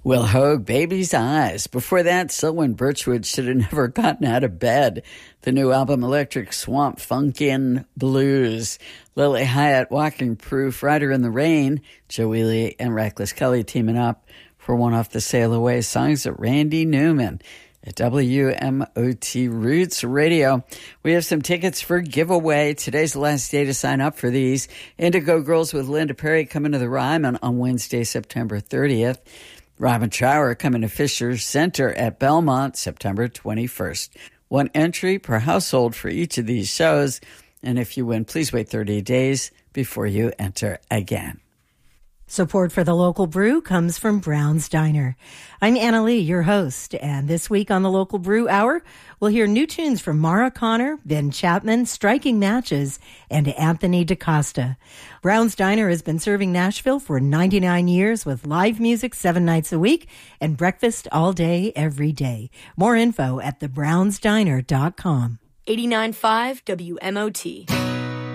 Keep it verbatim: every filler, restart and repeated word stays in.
Will Hoge, Baby's Eyes. Before that, Selwyn Birchwood Should Have Never Gotten Out of Bed. The new album, Electric Swamp Funkin' Blues. Lily Hyatt, Walking Proof, Rider in the Rain. Joe Ely and Reckless Kelly teaming up for one off the Sail Away songs at Randy Newman at W M O T Roots Radio. We have some tickets for giveaway. Today's the last day to sign up for these. Indigo Girls with Linda Perry coming to the Ryman on Wednesday, September thirtieth. Robin Trower coming to Fisher Center at Belmont, September twenty-first. One entry per household for each of these shows. And if you win, please wait thirty days before you enter again. Support for the local brew comes from Brown's Diner. I'm Anna Lee, your host, and this week on the Local Brew Hour, we'll hear new tunes from Mara Connor, Ben Chapman, Striking Matches, and Anthony DaCosta. Brown's Diner has been serving Nashville for ninety-nine years with live music seven nights a week and breakfast all day, every day. More info at the browns diner dot com. eighty-nine point five W M O T.